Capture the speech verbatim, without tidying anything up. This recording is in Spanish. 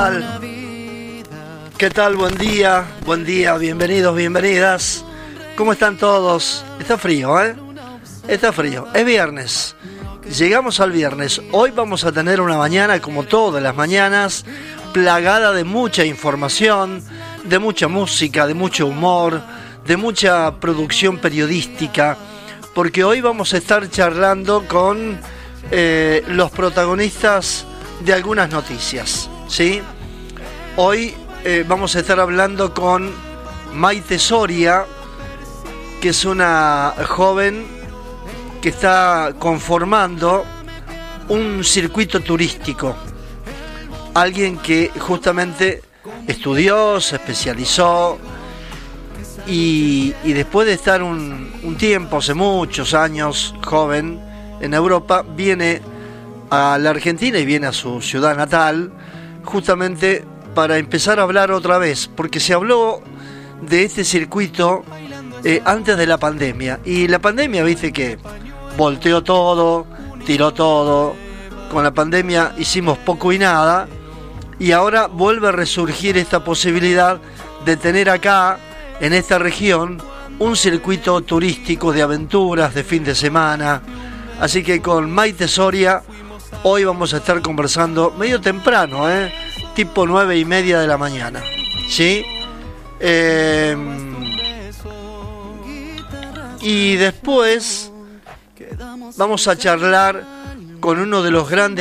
¿Qué tal? Buen día, buen día, bienvenidos, bienvenidas. ¿Cómo están todos? Está frío, ¿eh? Está frío. Es viernes. Llegamos al viernes. Hoy vamos a tener una mañana, como todas las mañanas, plagada de mucha información, de mucha música, de mucho humor, de mucha producción periodística, porque hoy vamos a estar charlando con eh, los protagonistas de algunas noticias, ¿sí? Hoy eh, vamos a estar hablando con Maite Soria, que es una joven que está conformando un circuito turístico. Alguien que justamente estudió, se especializó y, y después de estar un, un tiempo, hace muchos años, joven en Europa, viene a la Argentina y viene a su ciudad natal justamente para empezar a hablar otra vez, porque se habló de este circuito eh, antes de la pandemia, y la pandemia, viste que volteó todo, tiró todo. Con la pandemia hicimos poco y nada, y ahora vuelve a resurgir esta posibilidad de tener acá, en esta región, un circuito turístico de aventuras, de fin de semana. Así que con Maite Soria hoy vamos a estar conversando medio temprano, ¿eh? Tipo nueve y media de la mañana, ¿sí? Eh, y después vamos a charlar con uno de los grandes